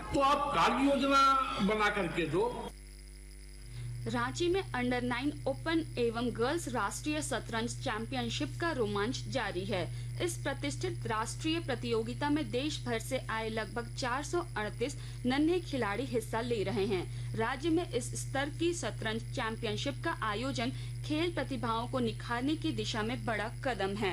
तो आप कार्य योजना बना करके दो। रांची में अंडर 9 ओपन एवं गर्ल्स राष्ट्रीय शतरंज चैंपियनशिप का रोमांच जारी है। इस प्रतिष्ठित राष्ट्रीय प्रतियोगिता में देश भर से आए लगभग 438 नन्हे खिलाड़ी हिस्सा ले रहे हैं। राज्य में इस स्तर की शतरंज चैंपियनशिप का आयोजन खेल प्रतिभाओं को निखारने की दिशा में बड़ा कदम है।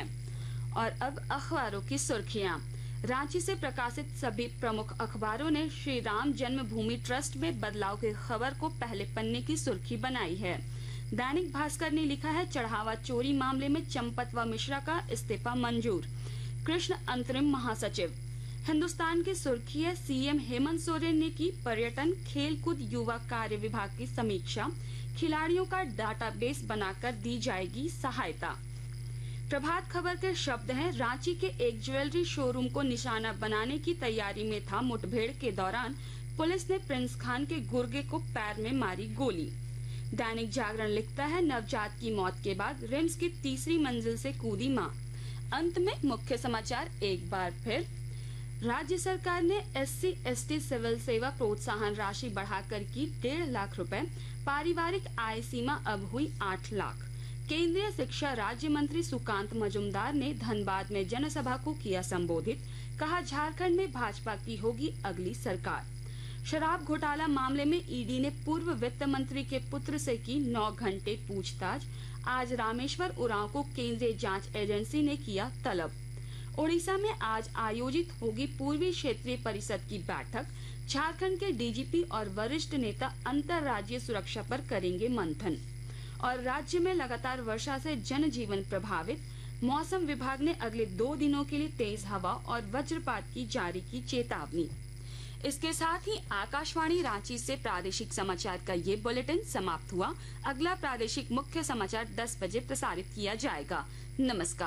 और अब अखबारों की सुर्खियां। रांची से प्रकाशित सभी प्रमुख अखबारों ने श्री राम जन्मभूमि ट्रस्ट में बदलाव की खबर को पहले पन्ने की सुर्खी बनाई है। दैनिक भास्कर ने लिखा है, चढ़ावा चोरी मामले में चंपत व मिश्रा का इस्तीफा मंजूर, कृष्ण अंतरिम महासचिव। हिंदुस्तान की सुर्खी है, सीएम हेमंत सोरेन ने की पर्यटन खेलकूद युवा कार्य विभाग की समीक्षा, खिलाड़ियों का डाटाबेस बनाकर दी जाएगी सहायता। प्रभात खबर के शब्द हैं, रांची के एक ज्वेलरी शोरूम को निशाना बनाने की तैयारी में था। मुठभेड़ के दौरान पुलिस ने प्रिंस खान के गुर्गे को पैर में मारी गोली। दैनिक जागरण लिखता है, नवजात की मौत के बाद रिम्स की तीसरी मंजिल से कूदी मां। अंत में मुख्य समाचार एक बार फिर। राज्य सरकार ने SC/ST सिविल सेवा प्रोत्साहन राशि बढ़ाकर की 1.5 लाख रुपए, पारिवारिक आय सीमा अब हुई 8 लाख। केंद्रीय शिक्षा राज्य मंत्री सुकांत मजूमदार ने धनबाद में जनसभा को किया संबोधित, कहा झारखंड में भाजपा की होगी अगली सरकार। शराब घोटाला मामले में ईडी ने पूर्व वित्त मंत्री के पुत्र से की 9 घंटे पूछताछ। आज रामेश्वर उरांव को केंद्रीय जांच एजेंसी ने किया तलब। ओडिशा में आज आयोजित होगी पूर्वी क्षेत्रीय परिषद की बैठक। झारखंड के डीजीपी और वरिष्ठ नेता अंतर्राज्यीय सुरक्षा पर करेंगे मंथन। और राज्य में लगातार वर्षा से जनजीवन प्रभावित। मौसम विभाग ने अगले 2 दिनों के लिए तेज हवा और वज्रपात की जारी की चेतावनी। इसके साथ ही आकाशवाणी रांची से प्रादेशिक समाचार का ये बुलेटिन समाप्त हुआ। अगला प्रादेशिक मुख्य समाचार 10 बजे प्रसारित किया जाएगा। नमस्कार।